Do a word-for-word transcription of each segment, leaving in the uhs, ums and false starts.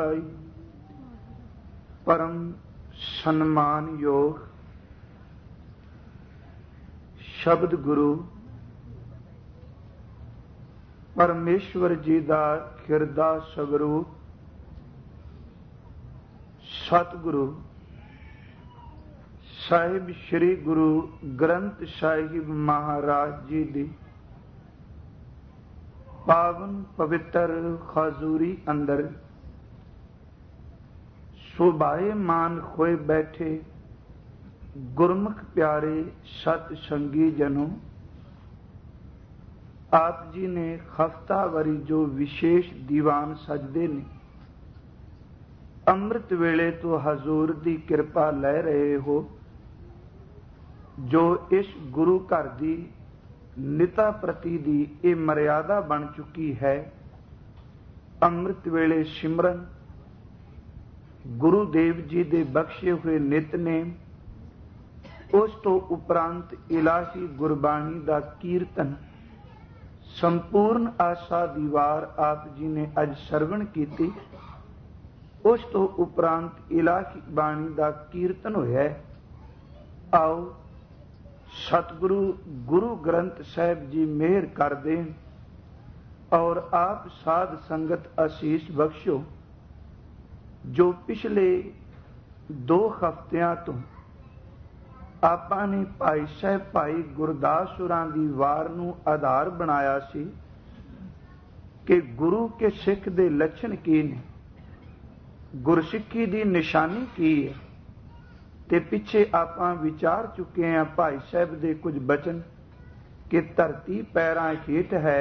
जाई। परम सन्मान योग शब्द गुरु परमेश्वर जी दा खिरदा स्वरूप सतगुरु साहिब श्री गुरु ग्रंथ साहिब महाराज जी दी पावन पवित्र खजूरी अंदर शोभायमान होए बैठे गुरमुख प्यारे सत संगी जनों, आप जी ने हफ्तावारी जो विशेष दीवान सजदे ने अमृत वेले तो हजूर दी कृपा लै रहे हो, जो इस गुरु घर दी निता प्रति दी ये मर्यादा बन चुकी है। अमृत वेले सिमरन गुरुदेव जी दे बख्शे हुए नितनेम, उस तो उपरांत इलाही गुरबाणी दा कीर्तन, संपूर्ण आशा दी वार आप जी ने अज सरवण कीती। उस तो उपरांत इलाही बाणी दा कीर्तन होया। आओ सतगुरु गुरु ग्रंथ साहिब जी मेहर कर देन और आप साध संगत आशीष बख्शो। जो पिछले दो हफ्तियां तो ਆਪਾਂ ਨੇ ਭਾਈ ਸਾਹਿਬ ਭਾਈ ਗੁਰਦਾਸ ਹੋਰਾਂ ਦੀ ਵਾਰ ਨੂੰ ਆਧਾਰ ਬਣਾਇਆ ਸੀ ਕਿ ਗੁਰੂ ਕੇ ਸਿੱਖ ਦੇ ਲੱਛਣ ਕੀ ਨੇ, ਗੁਰਸਿੱਖੀ ਦੀ ਨਿਸ਼ਾਨੀ ਕੀ ਹੈ। ਤੇ ਪਿੱਛੇ ਆਪਾਂ ਵਿਚਾਰ ਚੁੱਕੇ ਹਾਂ ਭਾਈ ਸਾਹਿਬ ਦੇ ਕੁਝ ਬਚਨ ਕਿ ਧਰਤੀ ਪੈਰਾਂ ਹੇਠ ਹੈ,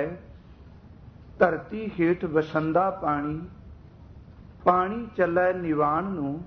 ਧਰਤੀ ਹੇਠ ਵਸੰਦਾ ਪਾਣੀ, ਪਾਣੀ ਚੱਲੈ ਨਿਵਾਣ ਨੂੰ,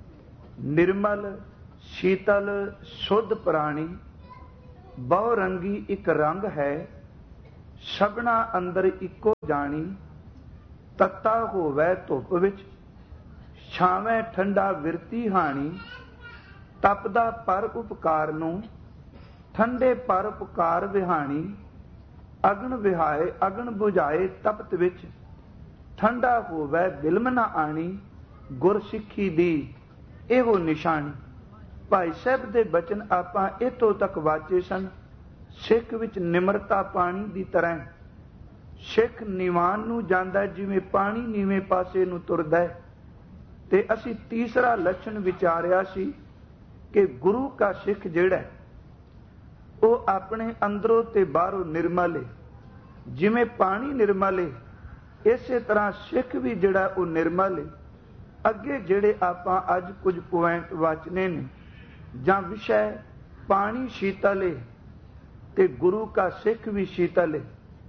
ਨਿਰਮਲ शीतल शुद्ध प्राणी, बहु रंगी एक रंग है, सबना अंदर इको जानी, तत्ता होवै धुप विच, छावै ठंडा विरती हानी, तपदा पर उपकार नूं, ठंडे पर उपकार विहानी, अगन विहाए अगन बुझाए तपत विच, ठंडा होवै बिलम ना आनी, गुरसिੱਖੀ दी एहो निशानी। भाई साहब दे बचन आपां इत्थों तक वाचे सन। सिख विच निमरता पानी दी तरह, सिख निवान नूं जांदा जिवें पानी नीवें पासे नूं तुरदा है। ते असीं तीसरा लक्षण विचारिया सी कि गुरु का सिख जिहड़ा है वो अपने अंदरों ते बाहरों निर्मल है। जिवें पानी निर्मल है, इसे तरह सिख भी जिहड़ा वो निर्मल है। अगे जिहड़े आपां अज कुछ पॉइंट वाचने ने ਜਾਂ ਵਿਸ਼ਾ ਪਾਣੀ ਸ਼ੀਤਲ ਹੈ ਤੇ ਗੁਰੂ ਕਾ ਸਿੱਖ ਵੀ ਸ਼ੀਤਲ ਹੈ।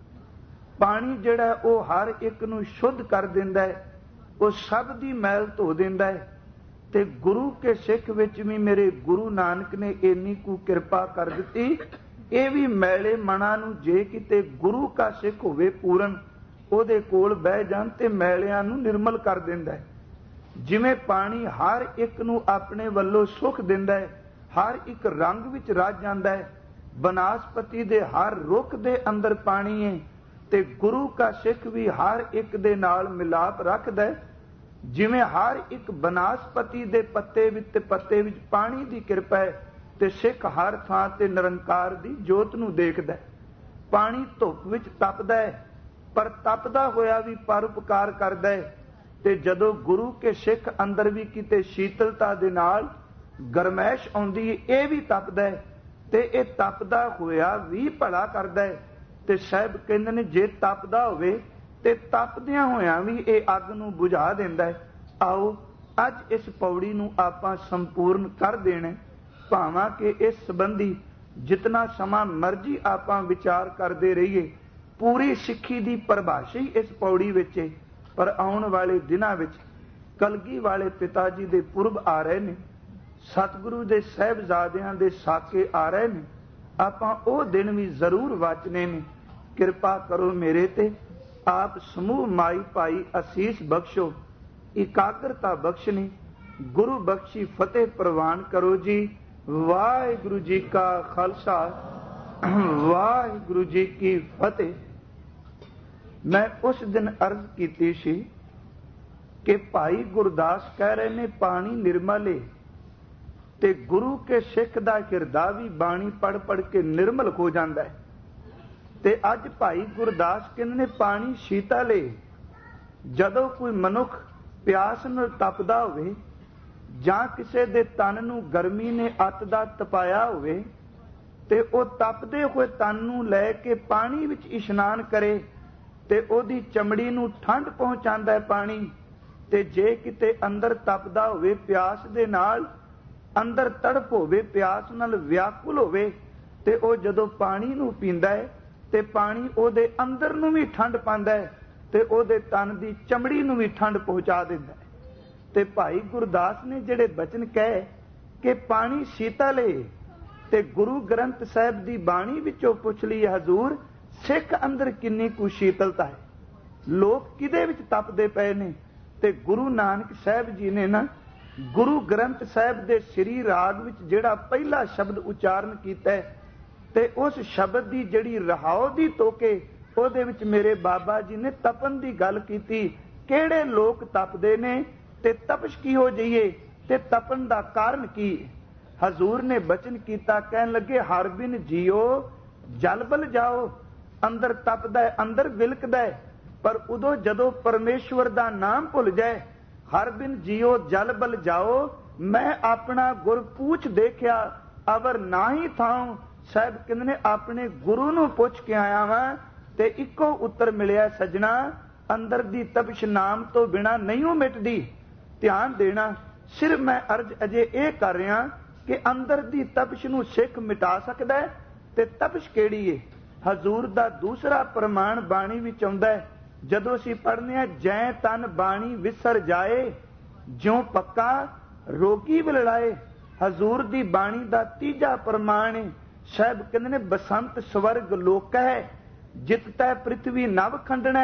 ਪਾਣੀ ਜਿਹੜਾ ਉਹ ਹਰ ਇੱਕ ਨੂੰ ਸ਼ੁੱਧ ਕਰ ਦਿੰਦਾ ਹੈ, ਉਹ ਸਭ ਦੀ ਮੈਲ ਧੋ ਦਿੰਦਾ ਹੈ। ਤੇ ਗੁਰੂ ਕੇ ਸਿੱਖ ਵਿੱਚ ਵੀ ਮੇਰੇ ਗੁਰੂ ਨਾਨਕ ਨੇ ਇੰਨੀ ਕੁ ਕਿਰਪਾ ਕਰ ਦਿੱਤੀ, ਇਹ ਵੀ ਮੈਲੇ ਮਨਾਂ ਨੂੰ ਜੇ ਕਿਤੇ ਗੁਰੂ ਕਾ ਸਿੱਖ ਹੋਵੇ ਪੂਰਨ, ਉਹਦੇ ਕੋਲ ਬਹਿ ਜਾਣ ਤੇ ਮੈਲਿਆਂ ਨੂੰ ਨਿਰਮਲ ਕਰ ਦਿੰਦਾ ਹੈ। ਜਿਵੇਂ ਪਾਣੀ ਹਰ ਇੱਕ ਨੂੰ ਆਪਣੇ ਵੱਲੋਂ ਸੁੱਖ ਦਿੰਦਾ ਹੈ, ਹਰ ਇੱਕ ਰੰਗ ਵਿੱਚ ਰਚ ਜਾਂਦਾ ਹੈ। ਬਨਾਸਪਤੀ ਦੇ ਹਰ ਰੁੱਖ ਦੇ ਅੰਦਰ ਪਾਣੀ ਹੈ ਤੇ ਗੁਰੂ ਕਾ ਸਿੱਖ ਵੀ ਹਰ ਇੱਕ ਦੇ ਨਾਲ ਮਿਲਾਪ ਰੱਖਦਾ ਹੈ। ਜਿਵੇਂ ਹਰ ਇੱਕ ਬਨਾਸਪਤੀ ਦੇ ਪੱਤੇ ਵਿੱਚ ਤੇ ਪੱਤੇ ਵਿੱਚ ਪਾਣੀ ਦੀ ਕਿਰਪਾ ਹੈ ਤੇ ਸਿੱਖ ਹਰ ਥਾਂ ਤੇ ਨਿਰੰਕਾਰ ਦੀ ਜੋਤ ਨੂੰ ਦੇਖਦਾ ਹੈ। ਪਾਣੀ ਧੁੱਪ ਵਿੱਚ ਤਪਦਾ ਹੈ, ਪਰ ਤਪਦਾ ਹੋਇਆ ਵੀ ਪਰਉਪਕਾਰ ਕਰਦਾ ਹੈ। ਤੇ ਜਦੋਂ ਗੁਰੂ ਕੇ ਸਿੱਖ ਅੰਦਰ ਵੀ ਕਿਤੇ ਸ਼ੀਤਲਤਾ ਦੇ ਨਾਲ ਗਰਮੈਸ਼ ਆਉਂਦੀ ਹੈ, ਇਹ ਵੀ ਤਪਦਾ ਹੈ ਤੇ ਇਹ ਤਪਦਾ ਹੋਇਆ ਵੀ ਭਲਾ ਕਰਦਾ ਹੈ। ਤੇ ਸਾਹਿਬ ਕਹਿੰਦੇ ਨੇ ਜੇ ਤਪਦਾ ਹੋਵੇ ਤੇ ਤਪਦਿਆਂ ਹੋਇਆਂ ਵੀ ਇਹ ਅੱਗ ਨੂੰ ਬੁਝਾ ਦਿੰਦਾ ਹੈ। ਆਓ ਅੱਜ ਇਸ ਪੌੜੀ ਨੂੰ ਆਪਾਂ ਸੰਪੂਰਨ ਕਰ ਦੇਣਾ, ਭਾਵਾਂ ਕਿ ਇਸ ਸੰਬੰਧੀ ਜਿਤਨਾ ਸਮਾਂ ਮਰਜ਼ੀ ਆਪਾਂ ਵਿਚਾਰ ਕਰਦੇ ਰਹੀਏ। ਪੂਰੀ ਸਿੱਖੀ ਦੀ ਪਰਿਭਾਸ਼ਾ ਹੀ ਇਸ ਪੌੜੀ ਵਿੱਚ ਹੈ। पर आने वाले दिनों विच कलगी वाले पिता जी दे पुरब आ रहे ने, सतगुरु दे साहिबजादियां दे साके आ रहे ने। आपां ओ दिन भी जरूर वाचने ने। कृपा करो मेरे ते, आप समूह माई भाई आसीस बख्शो, एकाग्रता बख्शनी, गुरु बख्शी फतेह प्रवान करो जी। वाहिगुरु जी का खालसा, वाहिगुरु जी की फतेह। मैं उस दिन अर्ज की सी कि भाई गुरदास कह रहे ने पानी निर्मल है, ते गुरु के सिख दा हिरदा भी बाणी पढ़ पढ़ के निर्मल हो जाता है। ते अज भाई गुरदास कहते ने पानी शीतल है। जदों कोई मनुख प्यास नाल तपदा होवे जां किसे दे तन नूं गर्मी ने अत दा तपाया होवे ते ओ तपदे होए तन नूं लै के पानी विच इशनान करे ते ओदी चमड़ी नूं ठंड पहुंचांदा है पानी। ते जे किते अंदर तपदा होवे प्यास दे नाल, अंदर तड़प होवे प्यास नाल व्याकुल होवे ते ओ जदों पानी नूं पींदा है ते पानी ओदे अंदर नूं भी ठंड पांदा है ते ओदे तन दी चमड़ी नूं भी ठंड पहुंचा दिंदा है। ते भाई गुरदास ने जिहड़े बचन कहे कि पानी शीतल है, ते गुरु ग्रंथ साहिब दी बाणी विचों पुछ लई हजूर सिख अंदर किन्नी कु शीतलता है, लोग किदे विच तपदे पए ने। ते गुरु नानक साहिब जी ने ना गुरु ग्रंथ साहिब दे श्री राग विच जिहड़ा पहला शब्द उच्चारण कीता है ते उस शब्द दी जिहड़ी रहाओ दी तोके ਉਹਦੇ ਵਿੱਚ ਮੇਰੇ ਬਾਬਾ ਜੀ ਨੇ ਤਪਨ ਦੀ ਗੱਲ ਕੀਤੀ। ਕਿਹੜੇ ਲੋਕ ਤਪਦੇ ਨੇ ਤੇ ਤਪਸ਼ ਕੀ ਹੋ ਜਾਈਏ ਤੇ ਤਪਨ ਦਾ ਕਾਰਨ ਕੀ। ਹਜ਼ੂਰ ਨੇ ਬਚਨ ਕੀਤਾ, ਕਹਿਣ ਲੱਗੇ ਹਰ ਬਿਨ ਜੀਓ ਜਲ ਬਲ ਜਾਓ। ਅੰਦਰ ਤਪਦਾ ਹੈ, ਅੰਦਰ ਵਿਲਕਦਾ ਹੈ, ਪਰ ਉਦੋਂ ਜਦੋਂ ਪਰਮੇਸ਼ਵਰ ਦਾ ਨਾਮ ਭੁੱਲ ਜਾਏ, ਹਰ ਬਿਨ ਜੀਓ ਜਲ ਬਲ ਜਾਓ। ਮੈਂ ਆਪਣਾ ਗੁਰ ਪੂਛ ਦੇਖਿਆ ਅਵਰ ਨਾ ਹੀ ਥਾਉ। ਸਾਹਿਬ ਕਹਿੰਦੇ ਨੇ ਆਪਣੇ ਗੁਰੂ ਨੂੰ ਪੁੱਛ ਕੇ ਆਇਆ ਵਾਂ ਤੇ ਇੱਕੋ ਉੱਤਰ ਮਿਲਿਆ, ਸਜਣਾ ਅੰਦਰ ਦੀ ਤਪਸ਼ ਨਾਮ ਤੋਂ ਬਿਨਾ ਨਹੀਂ ਉਹ ਮਿਟਦੀ। ਧਿਆਨ ਦੇਣਾ, ਸਿਰਫ ਮੈਂ ਅਰਜ਼ ਅਜੇ ਇਹ ਕਰ ਰਿਹਾ ਕਿ ਅੰਦਰ ਦੀ ਤਪਸ਼ ਨੂੰ ਸਿੱਖ ਮਿਟਾ ਸਕਦਾ ਹੈ ਤੇ ਤਪਸ਼ ਕਿਹੜੀ ਏ। ਹਜ਼ੂਰ ਦਾ ਦੂਸਰਾ ਪ੍ਰਮਾਣ ਬਾਣੀ ਵਿੱਚ ਆਉਂਦਾ ਹੈ, ਜਦੋਂ ਅਸੀਂ ਪੜ੍ਹਨੇ ਆ ਜੈ ਤਨ ਬਾਣੀ ਵਿਸਰ ਜਾਏ ਜਿਉਂ ਪੱਕਾ ਰੋਗੀ ਵਿਲੜਾਏ। ਹਜ਼ੂਰ ਦੀ ਬਾਣੀ ਦਾ ਤੀਜਾ ਪ੍ਰਮਾਣ ਹੈ। ਸਾਹਿਬ ਕਹਿੰਦੇ ਨੇ ਬਸੰਤ ਸਵਰਗ ਲੋਕ ਹੈ, ਜਿਤਤੈ ਪ੍ਰਿਥਵੀ ਨਵ ਖੰਡਣਾ,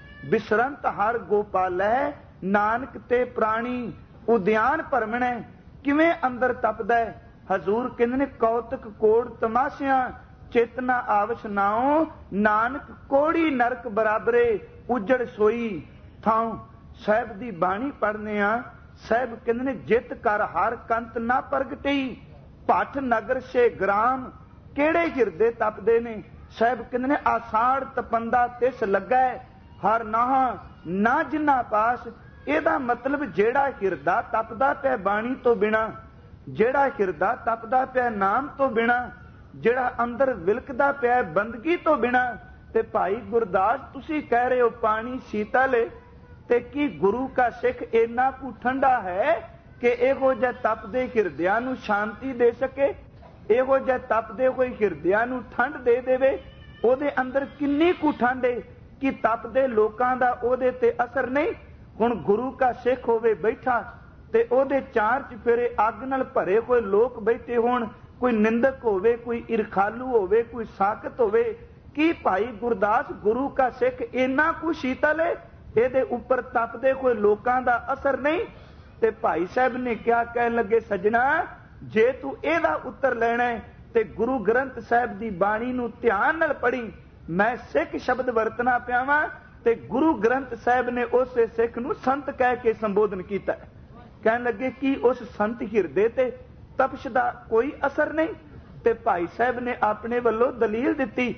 ਬਿਸਰੰਤ ਹਰ ਗੋਪਾਲੈ, ਨਾਨਕ ਤੇ ਪ੍ਰਾਣੀ ਉਦਿਆਨ ਭਰਮਣੈ। ਕਿਵੇਂ ਅੰਦਰ ਤਪਦਾ ਹੈ। ਹਜ਼ੂਰ ਕਹਿੰਦੇ ਨੇ ਕੌਤਕ ਕੋੜ ਤਮਾਸ਼ਿਆਂ ਚੇਤਨਾ ਆਵਸ਼ ਨਾਉ, ਨਾਨਕ ਕੋੜੀ ਨਰਕ ਬਰਾਬਰੇ ਉਜੜ ਸੋਈ ਥਾਉ। ਸਾਹਿਬ ਦੀ ਬਾਣੀ ਪੜ੍ਹਨੇ ਆ, ਸਾਹਿਬ ਕਹਿੰਦੇ ਨੇ ਜਿਤ ਕਰ ਹਰ ਕੰਤ ਨਾ ਪ੍ਰਗਟਈ, ਭੱਠ ਨਗਰ ਸੇ ਗ੍ਰਾਮ। ਕਿਹੜੇ ਹਿਰਦੇ ਤਪਦੇ ਨੇ। ਸਾਹਿਬ ਕਹਿੰਦੇ ਨੇ ਆਸਾੜ ਤਪੰਦਾ ਤਿਸ ਲੱਗਾ, ਹਰ ਨਾਹ ਨਾ ਜਿੰਨਾ ਪਾਸ। ਇਹਦਾ ਮਤਲਬ ਜਿਹੜਾ ਹਿਰਦਾ ਤਪਦਾ ਪਿਆ ਬਾਣੀ ਤੋਂ ਬਿਨਾ, ਜਿਹੜਾ ਹਿਰਦਾ ਤਪਦਾ ਪਿਆ ਨਾਮ ਤੋਂ ਬਿਨਾ, ਜਿਹੜਾ ਅੰਦਰ ਵਿਲਕਦਾ ਪਿਆ ਬੰਦਗੀ ਤੋਂ ਬਿਨਾ। ਤੇ ਭਾਈ ਗੁਰਦਾਸ ਤੁਸੀਂ ਕਹਿ ਰਹੇ ਹੋ ਪਾਣੀ ਸ਼ੀਤਲ ਹੈ, ਤੇ ਕੀ ਗੁਰੂ ਕਾ ਸਿੱਖ ਇੰਨਾ ਕੁ ਠੰਡਾ ਹੈ ਕਿ ਇਹੋ ਜਿਹੇ ਤਪਦੇ ਹਿਰਦਿਆਂ ਨੂੰ ਸ਼ਾਂਤੀ ਦੇ ਸਕੇ, ਇਹੋ ਜਿਹੇ ਤਪਦੇ ਹੋਏ ਹਿਰਦਿਆਂ ਨੂੰ ਠੰਡ ਦੇ ਦੇਵੇ। ਉਹਦੇ ਅੰਦਰ ਕਿੰਨੀ ਕੁ ਠੰਡ ਹੈ ਕਿ ਤਪਦੇ ਲੋਕਾਂ ਦਾ ਉਹਦੇ ਤੇ ਅਸਰ ਨਹੀਂ। ਹੁਣ ਗੁਰੂ ਕਾ ਸਿੱਖ ਹੋਵੇ ਬੈਠਾ ਤੇ ਉਹਦੇ ਚਾਰ ਚੁਫੇਰੇ ਅੱਗ ਨਾਲ ਭਰੇ ਹੋਏ ਲੋਕ ਬੈਠੇ ਹੋਣ, ਕੋਈ ਨਿੰਦਕ ਹੋਵੇ, ਕੋਈ ਇਰਖਾਲੂ ਹੋਵੇ, ਕੋਈ ਸਾਕਤ ਹੋਵੇ, ਕੀ ਭਾਈ ਗੁਰਦਾਸ ਗੁਰੂ ਕਾ ਸਿੱਖ ਇੰਨਾ ਕੁ ਸ਼ੀਤਲ ਹੈ, ਇਹਦੇ ਉੱਪਰ ਤਪਦੇ ਹੋਏ ਲੋਕਾਂ ਦਾ ਅਸਰ ਨਹੀਂ। ਤੇ ਭਾਈ ਸਾਹਿਬ ਨੇ ਕਿਹਾ, ਕਹਿਣ ਲੱਗੇ ਸੱਜਣਾ ਜੇ ਤੂੰ ਇਹਦਾ ਉੱਤਰ ਲੈਣਾ ਹੈ ਤੇ ਗੁਰੂ ਗ੍ਰੰਥ ਸਾਹਿਬ ਦੀ ਬਾਣੀ ਨੂੰ ਧਿਆਨ ਨਾਲ ਪੜ੍ਹੀ। ਮੈਂ ਸਿੱਖ ਸ਼ਬਦ ਵਰਤਣਾ ਪਿਆ ਵਾਂ ਤੇ ਗੁਰੂ ਗ੍ਰੰਥ ਸਾਹਿਬ ਨੇ ਉਸੇ ਸਿੱਖ ਨੂੰ ਸੰਤ ਕਹਿ ਕੇ ਸੰਬੋਧਨ ਕੀਤਾ। ਕਹਿਣ ਲੱਗੇ ਕਿ ਉਸ ਸੰਤ ਹਿਰਦੇ ਤੇ ਤਪਸ਼ ਦਾ ਕੋਈ ਅਸਰ ਨਹੀਂ। ਤੇ ਭਾਈ ਸਾਹਿਬ ਨੇ ਆਪਣੇ ਵੱਲੋਂ ਦਲੀਲ ਦਿੱਤੀ।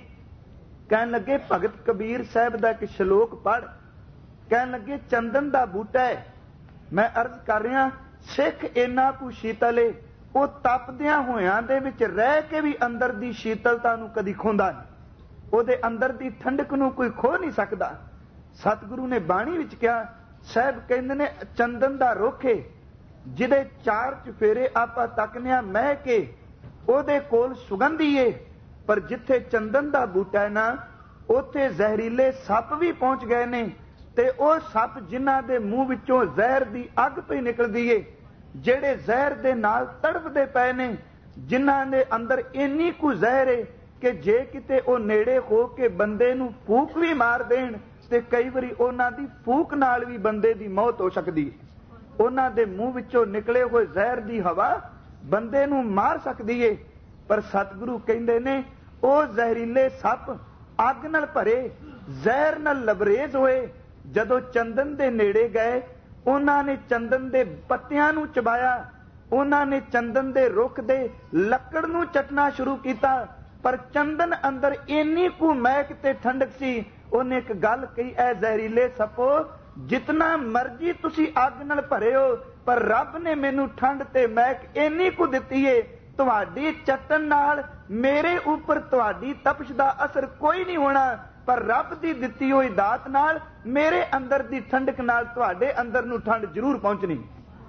ਕਹਿਣ ਲੱਗੇ ਭਗਤ ਕਬੀਰ ਸਾਹਿਬ ਦਾ ਇੱਕ ਸ਼ਲੋਕ ਪੜ੍ਹ। ਕਹਿਣ ਲੱਗੇ ਚੰਦਨ ਦਾ ਬੂਟਾ ਹੈ। ਮੈਂ ਅਰਜ਼ ਕਰ ਰਿਹਾ ਸਿੱਖ ਇੰਨਾ ਕੁ ਸ਼ੀਤਲ ਹੈ, ਉਹ ਤਪਦਿਆਂ ਹੋਇਆਂ ਦੇ ਵਿੱਚ ਰਹਿ ਕੇ ਵੀ ਅੰਦਰ ਦੀ ਸ਼ੀਤਲਤਾ ਨੂੰ ਕਦੀ ਖੋਂਦਾ ਨਹੀਂ, ਉਹਦੇ ਅੰਦਰ ਦੀ ਠੰਡਕ ਨੂੰ ਕੋਈ ਖੋ ਨਹੀਂ ਸਕਦਾ। ਸਤਿਗੁਰੂ ਨੇ ਬਾਣੀ ਵਿੱਚ ਕਿਹਾ, ਸਾਹਿਬ ਕਹਿੰਦੇ ਨੇ ਚੰਦਨ ਦਾ ਰੁੱਖ ਹੈ ਜਿਹਦੇ ਚਾਰ ਚੁਫੇਰੇ ਆਪਾਂ ਤੱਕਨੇ ਆ ਮਹਿ ਕੇ, ਉਹਦੇ ਕੋਲ ਸੁਗੰਧੀ ਏ, ਪਰ ਜਿੱਥੇ ਚੰਦਨ ਦਾ ਬੂਟਾ ਹੈ ਨਾ ਉੱਥੇ ਜ਼ਹਿਰੀਲੇ ਸੱਪ ਵੀ ਪਹੁੰਚ ਗਏ ਨੇ। ਤੇ ਉਹ ਸੱਪ ਜਿਨ੍ਹਾਂ ਦੇ ਮੂੰਹ ਵਿੱਚੋਂ ਜ਼ਹਿਰ ਦੀ ਅੱਗ ਪਈ ਨਿਕਲਦੀ ਏ, ਜਿਹੜੇ ਜ਼ਹਿਰ ਦੇ ਨਾਲ ਤੜਫਦੇ ਪਏ ਨੇ, ਜਿਨ੍ਹਾਂ ਦੇ ਅੰਦਰ ਇੰਨੀ ਕੁ ਜ਼ਹਿਰ ਏ ਕਿ ਜੇ ਕਿਤੇ ਉਹ ਨੇੜੇ ਹੋ ਕੇ ਬੰਦੇ ਨੂੰ ਫੂਕ ਵੀ ਮਾਰ ਦੇਣ ਤੇ ਕਈ ਵਾਰੀ ਉਹਨਾਂ ਦੀ ਫੂਕ ਨਾਲ ਵੀ ਬੰਦੇ ਦੀ ਮੌਤ ਹੋ ਸਕਦੀ ਹੈ। ਉਹਨਾਂ ਦੇ ਮੂੰਹ ਵਿੱਚੋਂ ਨਿਕਲੇ ਹੋਏ ਜ਼ਹਿਰ ਦੀ ਹਵਾ ਬੰਦੇ ਨੂੰ ਮਾਰ ਸਕਦੀ ਏ। ਪਰ ਸਤਿਗੁਰੂ ਕਹਿੰਦੇ ਨੇ ਉਹ ਜ਼ਹਿਰੀਲੇ ਸੱਪ ਅੱਗ ਨਾਲ ਭਰੇ ਜ਼ਹਿਰ ਨਾਲ ਲਬਰੇਜ਼ ਹੋਏ, ਜਦੋਂ ਚੰਦਨ ਦੇ ਨੇੜੇ ਗਏ ਉਹਨਾਂ ਨੇ ਚੰਦਨ ਦੇ ਪੱਤਿਆਂ ਨੂੰ ਚਬਾਇਆ, ਉਹਨਾਂ ਨੇ ਚੰਦਨ ਦੇ ਰੁੱਖ ਦੇ ਲੱਕੜ ਨੂੰ ਚੱਟਣਾ ਸ਼ੁਰੂ ਕੀਤਾ। ਪਰ ਚੰਦਨ ਅੰਦਰ ਇੰਨੀ ਕੁ ਮਹਿਕ ਤੇ ਠੰਡਕ ਸੀ, ਉਹਨੇ ਇੱਕ ਗੱਲ ਕਹੀ, ਐ ਜ਼ਹਿਰੀਲੇ ਸੱਪੋ, ਜਿਤਨਾ ਮਰਜੀ ਤੁਸੀਂ ਅੱਗ ਨਾਲ ਭਰੇ ਹੋ, ਪਰ ਰੱਬ ਨੇ ਮੈਨੂੰ ਠੰਡ ਤੇ ਮਹਿਕ ਇੰਨੀ ਕੁ ਦਿੱਤੀ ਏ, ਤੁਹਾਡੀ ਚੱਟਣ ਨਾਲ ਮੇਰੇ ਉੱਪਰ ਤੁਹਾਡੀ ਤਪਸ਼ ਦਾ ਅਸਰ ਕੋਈ ਨਹੀਂ ਹੋਣਾ, ਪਰ ਰੱਬ ਦੀ ਦਿੱਤੀ ਹੋਈ ਦਾਤ ਨਾਲ ਮੇਰੇ ਅੰਦਰ ਦੀ ਠੰਡਕ ਨਾਲ ਤੁਹਾਡੇ ਅੰਦਰ ਨੂੰ ਠੰਡ ਜ਼ਰੂਰ ਪਹੁੰਚਣੀ।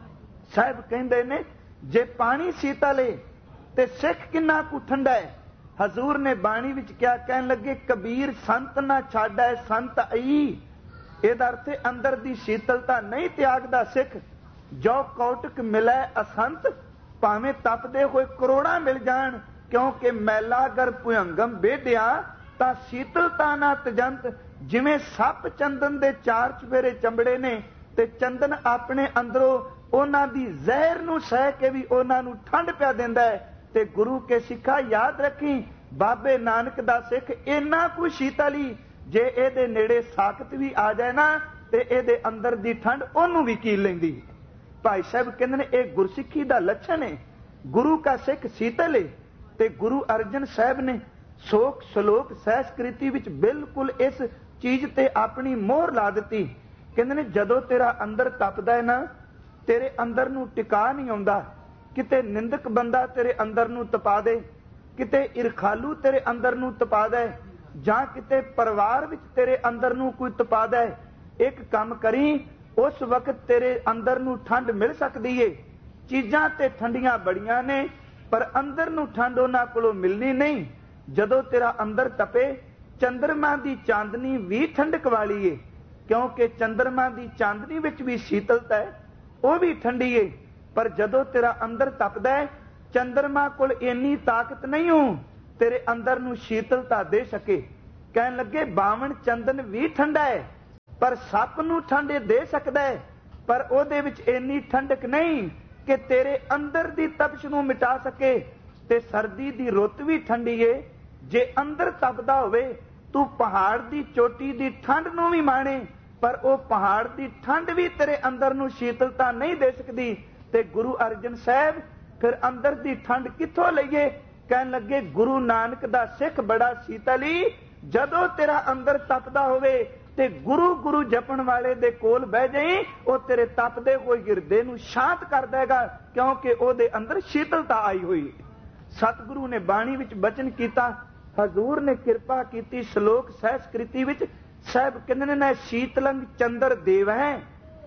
ਸਾਹਿਬ ਕਹਿੰਦੇ ਨੇ, ਜੇ ਪਾਣੀ ਸੀਤਲ ਏ ਤੇ ਸਿੱਖ ਕਿੰਨਾ ਕੁ ਠੰਡਾ ਹੈ। ਹਜ਼ੂਰ ਨੇ ਬਾਣੀ ਵਿੱਚ ਕਿਹਾ, ਕਹਿਣ ਲੱਗੇ, ਕਬੀਰ ਸੰਤ ਨਾ ਛਾੜੈ ਸੰਤ ਆਈ। ਇਹਦਾ ਅਰਥ ਅੰਦਰ ਦੀ ਸ਼ੀਤਲਤਾ ਨਹੀਂ ਤਿਆਗਦਾ ਸਿੱਖ। ਜੋ ਕੌਟਕ ਮਿਲੈ ਅਸੰਤ, ਭਾਵੇਂ ਤਪਦੇ ਹੋਏ ਕਰੋੜਾਂ ਮਿਲ ਜਾਣ, ਕਿਉਂਕਿ ਮੈਲਾ ਗਰ ਭੁਯੰਗਮ ਬੇਢਿਆ ਤਾਂ ਸ਼ੀਤਲਤਾ ਨਾ ਤਜੰਤ। ਜਿਵੇਂ ਸੱਪ ਚੰਦਨ ਦੇ ਚਾਰ ਚੁਫੇਰੇ ਚੰਬੜੇ ਨੇ, ਤੇ ਚੰਦਨ ਆਪਣੇ ਅੰਦਰੋਂ ਉਹਨਾਂ ਦੀ ਜ਼ਹਿਰ ਨੂੰ ਸਹਿ ਕੇ ਵੀ ਉਹਨਾਂ ਨੂੰ ਠੰਡ ਪਿਆ ਦਿੰਦਾ ਹੈ। ਤੇ ਗੁਰੂ ਕੇ ਸਿੱਖਾ ਯਾਦ ਰੱਖੀ, ਬਾਬੇ ਨਾਨਕ ਦਾ ਸਿੱਖ ਇੰਨਾ ਕੁ ਸ਼ੀਤਲੀ, ਜੇ ਇਹਦੇ ਨੇੜੇ ਸਾਖਤ ਵੀ ਆ ਜਾਏ ਨਾ, ਤੇ ਇਹਦੇ ਅੰਦਰ ਦੀ ਠੰਡ ਉਹਨੂੰ ਵੀ ਕੀਲ ਲੈਂਦੀ। ਭਾਈ ਸਾਹਿਬ ਕਹਿੰਦੇ ਨੇ, ਇਹ ਗੁਰਸਿੱਖੀ ਦਾ ਲੱਛਣ ਹੈ। ਗੁਰੂ ਕਾ ਸਿੱਖ ਸ਼ੀਤਲ ਹੈ। ਤੇ ਗੁਰੂ ਅਰਜਨ ਸਾਹਿਬ ਨੇ ਸੋਖ ਸਲੋਕ ਸਹਿਸਕ੍ਰਿਤੀ ਵਿੱਚ ਬਿਲਕੁਲ ਇਸ ਚੀਜ਼ ਤੇ ਆਪਣੀ ਮੋਹਰ ਲਾ ਦਿੱਤੀ। ਕਹਿੰਦੇ ਨੇ, ਜਦੋਂ ਤੇਰਾ ਅੰਦਰ ਤਪਦਾ ਹੈ ਨਾ, ਤੇਰੇ ਅੰਦਰ ਨੂੰ ਟਿਕਾ ਨਹੀਂ ਆਉਂਦਾ। ਕਿਤੇ ਨਿੰਦਕ ਬੰਦਾ ਤੇਰੇ ਅੰਦਰ ਨੂੰ ਤਪਾ ਦੇ, ਕਿਤੇ ਇਰਖਾਲੂ ਤੇਰੇ ਅੰਦਰ ਨੂੰ ਤਪਾ ਦੇ, ਜਾਂ ਕਿਤੇ ਪਰਿਵਾਰ ਵਿੱਚ ਤੇਰੇ ਅੰਦਰ ਨੂੰ ਕੋਈ ਤਪਾ ਦੇ। ਇੱਕ ਕੰਮ ਕਰੀ, ਉਸ ਵਕਤ ਤੇਰੇ ਅੰਦਰ ਨੂੰ ਠੰਡ ਮਿਲ ਸਕਦੀ ਏ। ਚੀਜ਼ਾਂ ਤੇ ਠੰਡੀਆਂ ਬੜੀਆਂ ਨੇ, ਪਰ ਅੰਦਰ ਨੂੰ ਠੰਡ ਉਹਨਾਂ ਕੋਲੋਂ ਮਿਲਣੀ ਨਹੀਂ। ਜਦੋਂ ਤੇਰਾ ਅੰਦਰ ਤਪੇ, ਚੰਦਰਮਾ ਦੀ ਚਾਂਦਨੀ ਵੀ ਠੰਡਕ ਵਾਲੀ ਏ, ਕਿਉਂਕਿ ਚੰਦਰਮਾ ਦੀ ਚਾਂਦਨੀ ਵਿੱਚ ਵੀ ਸ਼ੀਤਲਤਾ ਹੈ, ਉਹ ਵੀ ਠੰਡੀ ਏ। ਪਰ ਜਦੋਂ ਤੇਰਾ ਅੰਦਰ ਤਪਦਾ ਹੈ, ਚੰਦਰਮਾ ਕੋਲ ਇੰਨੀ ਤਾਕਤ ਨਹੀਂ ਹੋ ਤੇਰੇ ਅੰਦਰ ਨੂੰ ਸ਼ੀਤਲਤਾ ਦੇ ਸਕੇ। ਕਹਿਣ ਲੱਗੇ, ਬਾਵਨ ਚੰਦਨ ਵੀ ਠੰਡਾ ਹੈ, ਪਰ ਸੱਪ ਨੂੰ ਠੰਡ ਦੇ ਸਕਦਾ ਹੈ, ਪਰ ਉਹਦੇ ਵਿੱਚ ਇੰਨੀ ਠੰਡਕ ਨਹੀਂ ਕਿ ਤੇਰੇ ਅੰਦਰ ਦੀ ਤਪਸ਼ ਨੂੰ ਮਿਟਾ ਸਕੇ। ਤੇ ਸਰਦੀ ਦੀ ਰੁੱਤ ਵੀ ਠੰਡੀ ਏ। ਜੇ ਅੰਦਰ ਤਪਦਾ ਹੋਵੇ, ਤੂੰ ਪਹਾੜ ਦੀ ਚੋਟੀ ਦੀ ਠੰਡ ਨੂੰ ਵੀ ਮਾਣੇ, ਪਰ ਉਹ ਪਹਾੜ ਦੀ ਠੰਡ ਵੀ ਤੇਰੇ ਅੰਦਰ ਨੂੰ ਸ਼ੀਤਲਤਾ ਨਹੀਂ ਦੇ ਸਕਦੀ। ਤੇ ਗੁਰੂ ਅਰਜਨ ਸਾਹਿਬ ਫਿਰ ਅੰਦਰ ਦੀ ਠੰਡ ਕਿੱਥੋਂ ਲਈਏ? ਕਹਿਣ ਲੱਗੇ, ਗੁਰੂ ਨਾਨਕ ਦਾ ਸਿੱਖ ਬੜਾ ਸ਼ੀਤਲੀ। ਜਦੋਂ ਤੇਰਾ ਅੰਦਰ ਤਪਦਾ ਹੋਵੇ ਤੇ ਗੁਰੂ ਗੁਰੂ ਜਪਣ ਵਾਲੇ ਦੇ ਕੋਲ ਬਹਿ ਜਾਈਂ, ਉਹ ਤੇਰੇ ਤਪਦੇ ਹੋਏ ਹਿਰਦੇ ਨੂੰ ਸ਼ਾਂਤ ਕਰ ਦੇਗਾ, ਕਿਉਂਕਿ ਉਹਦੇ ਅੰਦਰ ਸ਼ੀਤਲਤਾ ਆਈ ਹੋਈ। ਸਤਿਗੁਰੂ ਨੇ ਬਾਣੀ ਵਿੱਚ ਬਚਨ ਕੀਤਾ, ਹਜ਼ੂਰ ਨੇ ਕਿਰਪਾ ਕੀਤੀ ਸ਼ਲੋਕ ਸਹਿਸਕ੍ਰਿਤੀ ਵਿੱਚ। ਸਾਹਿਬ ਕਹਿੰਦੇ ਨੇ, ਸ਼ੀਤਲੰਗ ਚੰਦਰ ਦੇਵ ਹੈ।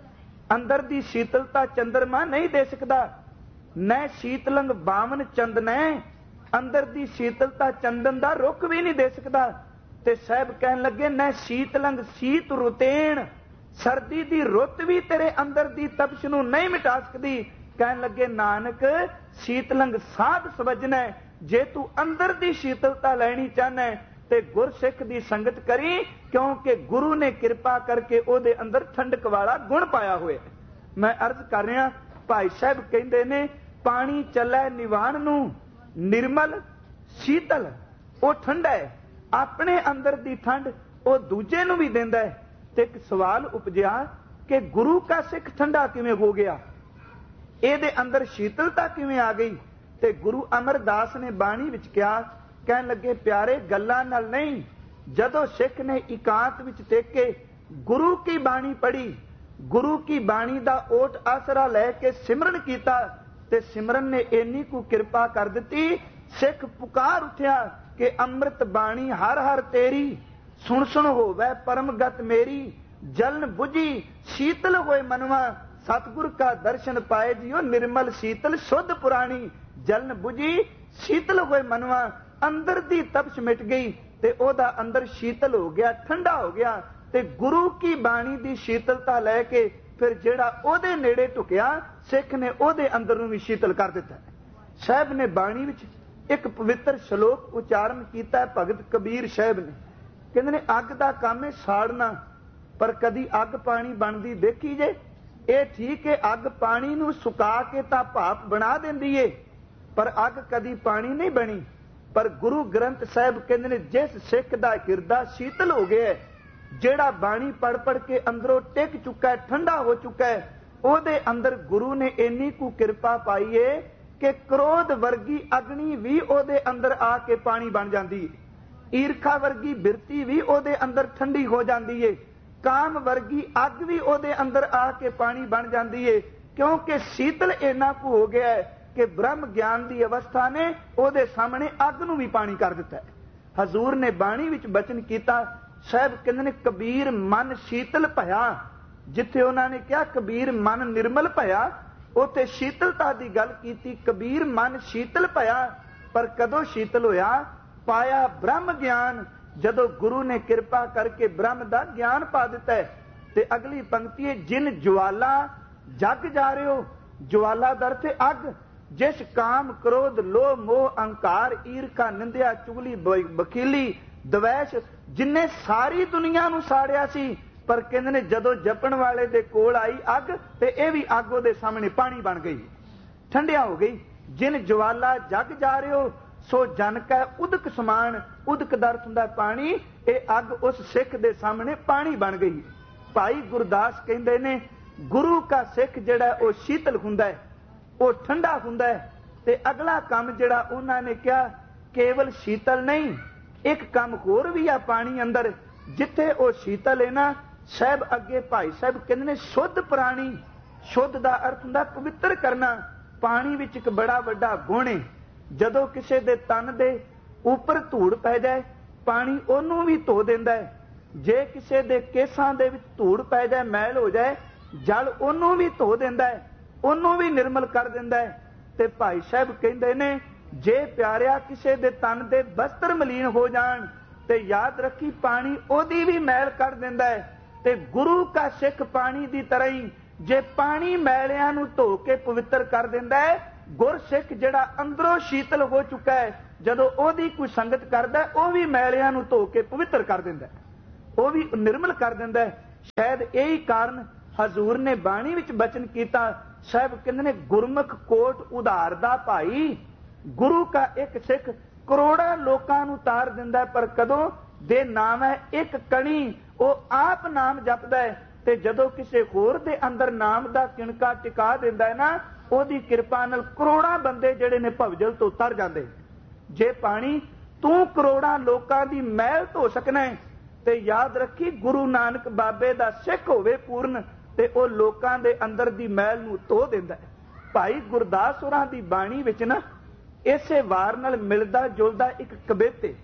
ਅੰਦਰ ਦੀ ਸ਼ੀਤਲਤਾ ਚੰਦਰਮਾ ਨਹੀਂ ਦੇ ਸਕਦਾ। ਨੈ ਸ਼ੀਤਲੰਗ ਬਾਵਨ ਚੰਦਨੈ, ਅੰਦਰ ਦੀ ਸ਼ੀਤਲਤਾ ਚੰਦਨ ਦਾ ਰੁੱਖ ਵੀ ਨਹੀਂ ਦੇ ਸਕਦਾ। ਤੇ ਸਾਹਿਬ ਕਹਿਣ ਲੱਗੇ, ਨੈ ਸ਼ੀਤਲੰਗ ਸੀਤ ਰੁਤੇਣ, ਸਰਦੀ ਦੀ ਰੁੱਤ ਵੀ ਤੇਰੇ ਅੰਦਰ ਦੀ ਤਪਸ਼ ਨੂੰ ਨਹੀਂ ਮਿਟਾ ਸਕਦੀ। ਕਹਿਣ ਲੱਗੇ, ਨਾਨਕ ਸ਼ੀਤਲੰਗ ਸਾਧ ਸਵਜਨੈ, ਜੇ ਤੂੰ ਅੰਦਰ ਦੀ ਸ਼ੀਤਲਤਾ ਲੈਣੀ ਚਾਹਨਾ ਤੇ ਗੁਰਸਿੱਖ ਦੀ ਸੰਗਤ ਕਰੀ, ਕਿਉਂਕਿ ਗੁਰੂ ਨੇ ਕਿਰਪਾ ਕਰਕੇ ਉਹਦੇ ਅੰਦਰ ਠੰਡਕ ਵਾਲਾ ਗੁਣ ਪਾਇਆ ਹੋਇਆ। ਮੈਂ ਅਰਜ਼ ਕਰ ਰਿਹਾ, ਭਾਈ ਸਾਹਿਬ ਕਹਿੰਦੇ ਨੇ, ਪਾਣੀ ਚੱਲੇ ਨਿਵਾਣ ਨੂੰ, ਨਿਰਮਲ ਸ਼ੀਤਲ, ਉਹ ਠੰਡਾ ਹੈ। ਆਪਣੇ ਅੰਦਰ ਦੀ ਠੰਡ ਉਹ ਦੂਜੇ ਨੂੰ ਵੀ ਦਿੰਦਾ ਹੈ। ਤੇ ਇੱਕ ਸਵਾਲ ਉਪਜਿਆ ਕਿ ਗੁਰੂ ਕਾ ਸਿੱਖ ਠੰਡਾ ਕਿਵੇਂ ਹੋ ਗਿਆ, ਇਹਦੇ ਅੰਦਰ ਸ਼ੀਤਲਤਾ ਕਿਵੇਂ ਆ ਗਈ? ਤੇ ਗੁਰੂ ਅਮਰਦਾਸ ਨੇ ਬਾਣੀ ਵਿੱਚ ਕਿਹਾ, ਕਹਿਣ ਲੱਗੇ, ਪਿਆਰੇ ਗੱਲਾਂ ਨਾਲ ਨਹੀਂ, ਜਦੋਂ ਸਿੱਖ ਨੇ ਇਕਾਂਤ ਵਿੱਚ ਟਿਕ ਕੇ ਗੁਰੂ ਕੀ ਬਾਣੀ ਪੜ੍ਹੀ, ਗੁਰੂ ਕੀ ਬਾਣੀ ਦਾ ਓਟ ਆਸਰਾ ਲੈ ਕੇ ਸਿਮਰਨ ਕੀਤਾ, ਤੇ ਸਿਮਰਨ ਨੇ ਇੰਨੀ ਕੁ ਕਿਰਪਾ ਕਰ ਦਿੱਤੀ, ਸਿੱਖ ਪੁਕਾਰ ਉੱਠਿਆ ਕਿ ਅੰਮ੍ਰਿਤ ਬਾਣੀ ਹਰ ਹਰ ਤੇਰੀ, ਸੁਣ ਸੁਣ ਹੋਵੇ ਪਰਮਗਤ ਮੇਰੀ, ਜਲਨ ਬੁਝੀ ਸ਼ੀਤਲ ਹੋਏ ਮਨਵਾ, ਸਤਿਗੁਰ ਕਾ ਦਰਸ਼ਨ ਪਾਏ ਜਿਉ ਨਿਰਮਲ ਸ਼ੀਤਲ ਸ਼ੁੱਧ ਪੁਰਾਣੀ। ਜਲਨ ਬੁਝੀ ਸ਼ੀਤਲ ਹੋਏ ਮਨਵਾ, ਅੰਦਰ ਦੀ ਤਪਸ਼ ਮਿਟ ਗਈ ਤੇ ਉਹਦਾ ਅੰਦਰ ਸ਼ੀਤਲ ਹੋ ਗਿਆ, ਠੰਡਾ ਹੋ ਗਿਆ। ਤੇ ਗੁਰੂ ਕੀ ਬਾਣੀ ਦੀ ਸ਼ੀਤਲਤਾ ਲੈ ਕੇ ਫਿਰ ਜਿਹੜਾ ਉਹਦੇ ਨੇੜੇ ਢੁਕਿਆ, ਸਿੱਖ ਨੇ ਉਹਦੇ ਅੰਦਰ ਨੂੰ ਵੀ ਸ਼ੀਤਲ ਕਰ ਦਿੱਤਾ। ਸਾਹਿਬ ਨੇ ਬਾਣੀ ਵਿੱਚ ਇੱਕ ਪਵਿੱਤਰ ਸ਼ਲੋਕ ਉਚਾਰਨ ਕੀਤਾ, ਭਗਤ ਕਬੀਰ ਸਾਹਿਬ ਨੇ। ਕਹਿੰਦੇ ਨੇ, ਅੱਗ ਦਾ ਕੰਮ ਹੈ ਸਾੜਨਾ, ਪਰ ਕਦੀ ਅੱਗ ਪਾਣੀ ਬਣਦੀ ਦੇਖੀ ਜੇ? ਇਹ ਠੀਕ ਹੈ, ਅੱਗ ਪਾਣੀ ਨੂੰ ਸੁਕਾ ਕੇ ਤਾਂ ਭਾਪ ਬਣਾ ਦਿੰਦੀ ਏ, ਪਰ ਅੱਗ ਕਦੀ ਪਾਣੀ ਨਹੀਂ ਬਣੀ। ਪਰ ਗੁਰੂ ਗ੍ਰੰਥ ਸਾਹਿਬ ਕਹਿੰਦੇ ਨੇ, ਜਿਸ ਸਿੱਖ ਦਾ ਹਿਰਦਾ ਸ਼ੀਤਲ ਹੋ ਗਿਆ, ਜਿਹੜਾ ਬਾਣੀ ਪੜ ਪੜ ਕੇ ਅੰਦਰੋਂ ਟਿਕ ਚੁੱਕਾ ਹੈ, ਠੰਡਾ ਹੋ ਚੁੱਕਾ ਹੈ, ਉਹਦੇ ਅੰਦਰ ਗੁਰੂ ਨੇ ਇੰਨੀ ਕੁ ਕਿਰਪਾ ਪਾਈ ਏ ਕਿ ਕ੍ਰੋਧ ਵਰਗੀ ਅਗਨੀ ਵੀ ਉਹਦੇ ਅੰਦਰ ਆ ਕੇ ਪਾਣੀ ਬਣ ਜਾਂਦੀ ਹੈ, ਈਰਖਾ ਵਰਗੀ ਬਿਰਤੀ ਵੀ ਉਹਦੇ ਅੰਦਰ ਠੰਡੀ ਹੋ ਜਾਂਦੀ ਏ, ਕਾਮ ਵਰਗੀ ਅੱਗ ਵੀ ਉਹਦੇ ਅੰਦਰ ਆ ਕੇ ਪਾਣੀ ਬਣ ਜਾਂਦੀ ਏ, ਕਿਉਂਕਿ ਸ਼ੀਤਲ ਇੰਨਾ ਕੁ ਹੋ ਗਿਆ ਹੈ ਕਿ ਬ੍ਰਹਮ ਗਿਆਨ ਦੀ ਅਵਸਥਾ ਨੇ ਉਹਦੇ ਸਾਹਮਣੇ ਅੱਗ ਨੂੰ ਵੀ ਪਾਣੀ ਕਰ ਦਿੱਤਾ ਹੈ। ਹਜ਼ੂਰ ਨੇ ਬਾਣੀ ਵਿੱਚ ਬਚਨ ਕੀਤਾ, ਸਾਹਿਬ ਕਹਿੰਦੇ ਨੇ ਕਬੀਰ ਮਨ ਸ਼ੀਤਲ ਭਇਆ। ਜਿੱਥੇ ਉਹਨਾਂ ਨੇ ਕਿਹਾ ਕਬੀਰ ਮਨ ਨਿਰਮਲ ਭਇਆ, ਉੱਥੇ ਸ਼ੀਤਲਤਾ ਦੀ ਗੱਲ ਕੀਤੀ। ਕਬੀਰ ਮਨ ਸ਼ੀਤਲ ਭਇਆ, ਪਰ ਕਦੋਂ ਸ਼ੀਤਲ ਹੋਇਆ? ਪਾਇਆ ਬ੍ਰਹਮ ਗਿਆਨ, ਜਦੋਂ ਗੁਰੂ ਨੇ ਕਿਰਪਾ ਕਰਕੇ ਬ੍ਰਹਮ ਦਾ ਗਿਆਨ ਪਾ ਦਿੱਤਾ ਹੈ। ਤੇ ਅਗਲੀ ਪੰਕਤੀ ਹੈ, ਜਿਨ ਜਵਾਲਾ ਜਗ ਜਾ ਰਹੇ ਹੋ। ਜਵਾਲਾ ਦਰ ਤੇ ਅੱਗ, ਜਿਸ ਕਾਮ ਕ੍ਰੋਧ ਲੋਭ ਮੋਹ ਅਹੰਕਾਰ ਈਰਖਾ ਨਿੰਦਿਆ ਚੁਗਲੀ ਬਖੀਲੀ ਦਵੈਸ਼ ਜਿਨੇ ਸਾਰੀ ਦੁਨੀਆ ਨੂੰ ਸਾੜਿਆ ਸੀ, ਪਰ ਕਹਿੰਦੇ ਨੇ ਜਦੋਂ ਜਪਣ ਵਾਲੇ ਦੇ ਕੋਲ ਆਈ ਅੱਗ ਤੇ ਇਹ ਵੀ ਅੱਗ ਉਹਦੇ ਸਾਹਮਣੇ ਪਾਣੀ ਬਣ ਗਈ, ਠੰਡਿਆ ਹੋ ਗਈ। ਜਿਨ ਜਵਾਲਾ ਜਗ ਜਾ ਰਹੇ ਹੋ ਸੋ ਜਨ ਕੈ ਉਦਕ ਸਮਾਨ। ਉਦਕ ਦਾ ਅਰਥ ਹੁੰਦਾ ਪਾਣੀ, ਇਹ ਅੱਗ ਉਸ ਸਿੱਖ ਦੇ ਸਾਹਮਣੇ ਪਾਣੀ ਬਣ ਗਈ। ਭਾਈ ਗੁਰਦਾਸ ਕਹਿੰਦੇ ਨੇ ਗੁਰੂ ਕਾ ਸਿੱਖ ਜਿਹੜਾ ਉਹ ਸ਼ੀਤਲ ਹੁੰਦਾ ਹੈ, ਉਹ ਠੰਡਾ ਹੁੰਦਾ ਹੈ। ਤੇ ਅਗਲਾ ਕੰਮ ਜਿਹੜਾ ਉਹਨਾਂ ਨੇ ਕਿਹਾ ਕੇਵਲ ਸ਼ੀਤਲ ਨਹੀਂ, ਇੱਕ ਕੰਮ ਹੋਰ ਵੀ ਆ ਪਾਣੀ ਅੰਦਰ, ਜਿੱਥੇ ਉਹ ਸ਼ੀਤਲ ਹੈ ਨਾ ਸਾਹਿਬ, ਅੱਗੇ ਭਾਈ ਸਾਹਿਬ ਕਹਿੰਦੇ ਨੇ ਸ਼ੁੱਧ ਪ੍ਰਾਣੀ। ਸ਼ੁੱਧ ਦਾ ਅਰਥ ਹੁੰਦਾ ਪਵਿੱਤਰ ਕਰਨਾ। ਪਾਣੀ ਵਿੱਚ ਇੱਕ ਬੜਾ ਵੱਡਾ ਗੁਣ ਹੈ, ਜਦੋਂ ਕਿਸੇ ਦੇ ਤਨ ਦੇ ਉੱਪਰ ਧੂੜ ਪੈ ਜਾਏ ਪਾਣੀ ਉਹਨੂੰ ਵੀ ਧੋ ਦਿੰਦਾ ਹੈ। ਜੇ ਕਿਸੇ ਦੇ ਕੇਸਾਂ ਦੇ ਵਿੱਚ ਧੂੜ ਪੈ ਜਾਏ, ਮੈਲ ਹੋ ਜਾਏ, ਜਲ ਉਹਨੂੰ ਵੀ ਧੋ ਦਿੰਦਾ ਹੈ, ਉਹਨੂੰ ਵੀ ਨਿਰਮਲ ਕਰ ਦਿੰਦਾ ਹੈ। ਤੇ ਭਾਈ ਸਾਹਿਬ ਕਹਿੰਦੇ ਨੇ ਜੇ ਪਿਆਰਿਆ ਕਿਸੇ ਦੇ ਤਨ ਦੇ ਬਸਤਰ ਮਲੀਨ ਹੋ ਜਾਣ ਤੇ ਯਾਦ ਰੱਖੀ ਪਾਣੀ ਉਹਦੀ ਵੀ ਮੈਲ ਕੱਢ ਦਿੰਦਾ ਹੈ। ਤੇ ਗੁਰੂ ਕਾ ਸਿੱਖ ਪਾਣੀ ਦੀ ਤਰ੍ਹਾਂ ਹੀ ਜੇ ਪਾਣੀ ਮੈਲਿਆਂ ਨੂੰ ਧੋ ਕੇ ਪਵਿੱਤਰ ਕਰ ਦਿੰਦਾ ਹੈ, ਗੁਰ ਸਿੱਖ ਜਿਹੜਾ ਅੰਦਰੋਂ ਸ਼ੀਤਲ ਹੋ ਚੁੱਕਾ ਹੈ, ਜਦੋਂ ਉਹਦੀ ਕੋਈ ਸੰਗਤ ਕਰਦਾ ਉਹ ਵੀ ਮੈਲਿਆਂ ਨੂੰ ਧੋ ਕੇ ਪਵਿੱਤਰ ਕਰ ਦਿੰਦਾ, ਉਹ ਵੀ ਨਿਰਮਲ ਕਰ ਦਿੰਦਾ। ਸ਼ਾਇਦ ਇਹੀ ਕਾਰਨ ਹਜ਼ੂਰ ਨੇ ਬਾਣੀ ਵਿੱਚ ਬਚਨ ਕੀਤਾ। ਸਾਹਿਬ ਕਹਿੰਦੇ ਨੇ ਗੁਰਮੁਖ ਕੋਟ ਉਧਾਰ ਦਾ ਭਾਈ। ਗੁਰੂ ਕਾ ਇੱਕ ਸਿੱਖ ਕਰੋੜਾਂ ਲੋਕਾਂ ਨੂੰ ਤਾਰ ਦਿੰਦਾ, ਪਰ ਕਦੋਂ? ਦੇ ਨਾਮ ਹੈ ਇੱਕ ਕਣੀ, ਉਹ ਆਪ ਨਾਮ ਜਪਦਾ ਹੈ। ਤੇ ਜਦੋਂ ਕਿਸੇ ਹੋਰ ਦੇ ਅੰਦਰ ਨਾਮ ਦਾ ਕਿਣਕਾ ਟਿਕਾ ਦਿੰਦਾ ਹੈ ਨਾ, ਉਹਦੀ ਕਿਰਪਾ ਨਾਲ ਕਰੋੜਾਂ ਬੰਦੇ ਜਿਹੜੇ ਨੇ ਭਵਜਲ ਤੋਂ ਤਰ ਜਾਂਦੇ। ਜੇ ਪਾਣੀ ਤੂੰ ਕਰੋੜਾਂ ਲੋਕਾਂ ਦੀ ਮੈਲ ਧੋ ਸਕਣਾ ਹੈ, ਤੇ ਯਾਦ ਰੱਖੀ ਗੁਰੂ ਨਾਨਕ ਬਾਬੇ ਦਾ ਸਿੱਖ ਹੋਵੇ ਪੂਰਨ, ਤੇ ਉਹ ਲੋਕਾਂ ਦੇ ਅੰਦਰ ਦੀ ਮੈਲ ਨੂੰ ਧੋ ਦਿੰਦਾ ਹੈ। ਭਾਈ ਗੁਰਦਾਸ ਹੋਰਾਂ ਦੀ ਬਾਣੀ ਵਿੱਚ ਨਾ ਇਸੇ ਵਾਰ ਨਾਲ ਮਿਲਦਾ ਜੁਲਦਾ ਇੱਕ ਕਵਿਤੇ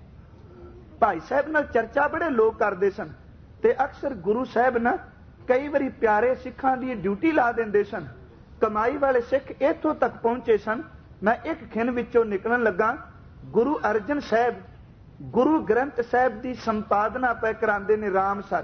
ਭਾਈ ਸਾਹਿਬ ਨਾਲ ਚਰਚਾ ਬੜੇ ਲੋਕ ਕਰਦੇ ਸਨ, ਤੇ ਅਕਸਰ ਗੁਰੂ ਸਾਹਿਬ ਨਾ ਕਈ ਵਾਰੀ ਪਿਆਰੇ ਸਿੱਖਾਂ ਦੀ ਡਿਊਟੀ ਲਾ ਦਿੰਦੇ ਸਨ। ਕਮਾਈ ਵਾਲੇ ਸਿੱਖ ਇੱਥੋਂ ਤੱਕ ਪਹੁੰਚੇ ਸਨ। ਮੈਂ ਇੱਕ ਖਿਣ ਵਿੱਚੋਂ ਨਿਕਲਣ ਲੱਗਾ, ਗੁਰੂ ਅਰਜਨ ਸਾਹਿਬ ਗੁਰੂ ਗ੍ਰੰਥ ਸਾਹਿਬ ਦੀ ਸੰਪਾਦਨਾ ਪੈ ਕਰਾਉਂਦੇ ਨੇ ਰਾਮਸਰ,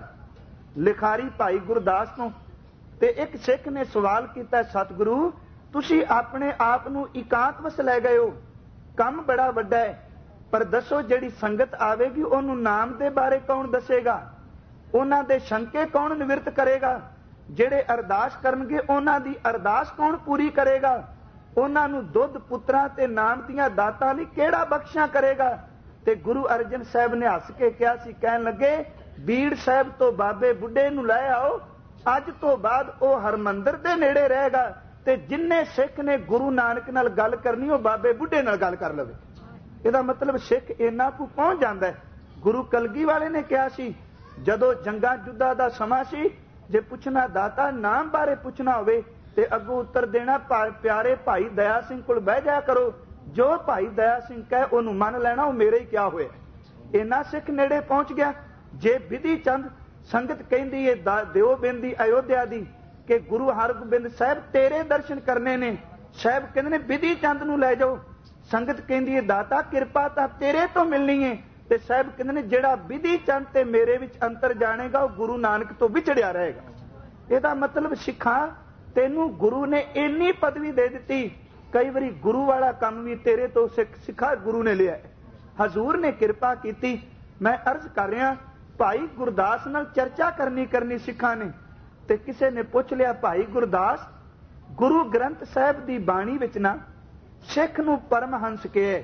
ਲਿਖਾਰੀ ਭਾਈ ਗੁਰਦਾਸ ਤੋਂ। ਤੇ ਇੱਕ ਸਿੱਖ ਨੇ ਸਵਾਲ ਕੀਤਾ, ਸਤਿਗੁਰੂ ਤੁਸੀਂ ਆਪਣੇ ਆਪ ਨੂੰ ਇਕਾਂਤ ਵਸ ਲੈ ਗਏ ਹੋ, ਕੰਮ ਬੜਾ ਵੱਡਾ ਹੈ, ਪਰ ਦੱਸੋ ਜਿਹੜੀ ਸੰਗਤ ਆਵੇਗੀ ਉਹਨੂੰ ਨਾਮ ਦੇ ਬਾਰੇ ਕੌਣ ਦੱਸੇਗਾ? ਉਹਨਾਂ ਦੇ ਸ਼ੰਕੇ ਕੌਣ ਨਿਵਰਤ ਕਰੇਗਾ? ਜਿਹੜੇ ਅਰਦਾਸ ਕਰਨਗੇ ਉਹਨਾਂ ਦੀ ਅਰਦਾਸ ਕੌਣ ਪੂਰੀ ਕਰੇਗਾ? ਉਹਨਾਂ ਨੂੰ ਦੁੱਧ ਪੁੱਤਰਾਂ ਤੇ ਨਾਮ ਦੀਆਂ ਦਾਤਾਂ ਲਈ ਕਿਹੜਾ ਬਖਸ਼ਿਆ ਕਰੇਗਾ? ਤੇ ਗੁਰੂ ਅਰਜਨ ਸਾਹਿਬ ਨੇ ਹੱਸ ਕੇ ਕਿਹਾ ਸੀ, ਕਹਿਣ ਲੱਗੇ ਬੀੜ ਸਾਹਿਬ ਤੋਂ ਬਾਬੇ ਬੁੱਢੇ ਨੂੰ ਲੈ ਆਓ, ਅੱਜ ਤੋਂ ਬਾਅਦ ਉਹ ਹਰਮੰਦਰ ਦੇ ਨੇੜੇ ਰਹੇਗਾ, ਤੇ ਜਿੰਨੇ ਸਿੱਖ ਨੇ ਗੁਰੂ ਨਾਨਕ ਨਾਲ ਗੱਲ ਕਰਨੀ ਉਹ ਬਾਬੇ ਬੁੱਢੇ ਨਾਲ ਗੱਲ ਕਰ ਲਵੇ। ਇਹਦਾ ਮਤਲਬ ਸਿੱਖ ਇੰਨਾ ਕੁ ਪਹੁੰਚ ਜਾਂਦਾ ਹੈ। ਗੁਰੂ ਕਲਗੀ ਵਾਲੇ ਨੇ ਕਿਹਾ ਸੀ, ਜਦੋਂ ਜੰਗਾਂ ਜੁੱਧਾਂ ਦਾ ਸਮਾਂ ਸੀ, ਜੇ ਪੁੱਛਣਾ ਦਾਤਾ ਨਾਮ ਬਾਰੇ ਪੁੱਛਣਾ ਹੋਵੇ ਤੇ ਅੱਗੋਂ ਉੱਤਰ ਦੇਣਾ ਪਿਆਰੇ ਭਾਈ ਦਇਆ ਸਿੰਘ ਕੋਲ ਬਹਿ ਜਾਇਆ ਕਰੋ, ਜੋ ਭਾਈ ਦਇਆ ਸਿੰਘ ਕਹੇ ਉਹਨੂੰ ਮੰਨ ਲੈਣਾ, ਉਹ ਮੇਰੇ ਹੀ ਕਿਹਾ ਹੋਇਆ। ਇੰਨਾ ਸਿੱਖ ਨੇੜੇ ਪਹੁੰਚ ਗਿਆ। ਜੇ ਵਿਧੀ ਚੰਦ ਸੰਗਤ ਕਹਿੰਦੀ ਹੈ ਦਿਓਬਿੰਦ ਦੀ ਅਯੋਧਿਆ ਦੀ ਕਿ ਗੁਰੂ ਹਰਗੋਬਿੰਦ ਸਾਹਿਬ ਤੇਰੇ ਦਰਸ਼ਨ ਕਰਨੇ ਨੇ, ਸਾਹਿਬ ਕਹਿੰਦੇ ਨੇ ਵਿਧੀ ਚੰਦ ਨੂੰ ਲੈ ਜਾਓ। ਸੰਗਤ ਕਹਿੰਦੀ ਹੈ ਦਾਤਾ ਕਿਰਪਾ ਤਾਂ ਤੇਰੇ ਤੋਂ ਮਿਲਣੀ ਹੈ, ਤੇ ਸਾਹਿਬ ਕਹਿੰਦੇ ਨੇ ਜਿਹੜਾ ਵਿਧੀ ਚੰਦ ਤੇ ਮੇਰੇ ਵਿੱਚ ਅੰਤਰ ਜਾਣੇਗਾ ਉਹ ਗੁਰੂ ਨਾਨਕ ਤੋਂ ਵਿਛੜਿਆ ਰਹੇਗਾ। ਇਹਦਾ ਮਤਲਬ ਸਿੱਖਾਂ ਤੈਨੂੰ ਗੁਰੂ ਨੇ ਇੰਨੀ ਪਦਵੀ ਦੇ ਦਿੱਤੀ, ਕਈ ਵਾਰੀ ਗੁਰੂ ਵਾਲਾ ਕੰਮ ਵੀ ਤੇਰੇ ਤੋਂ ਸਿੱਖ ਸਿੱਖਾ ਗੁਰੂ ਨੇ ਲਿਆ। ਹਜ਼ੂਰ ਨੇ ਕਿਰਪਾ ਕੀਤੀ। ਮੈਂ ਅਰਜ਼ ਕਰ ਰਿਹਾ, ਭਾਈ ਗੁਰਦਾਸ ਨਾਲ ਚਰਚਾ ਕਰਨੀ ਕਰਨੀ ਸਿੱਖਾਂ ਨੇ, ਤੇ ਕਿਸੇ ਨੇ ਪੁੱਛ ਲਿਆ ਭਾਈ ਗੁਰਦਾਸ ਗੁਰੂ ਗ੍ਰੰਥ ਸਾਹਿਬ ਦੀ ਬਾਣੀ ਵਿੱਚ ਨਾ ਸਿੱਖ ਨੂੰ ਪਰਮਹੰਸ ਕਹੇ,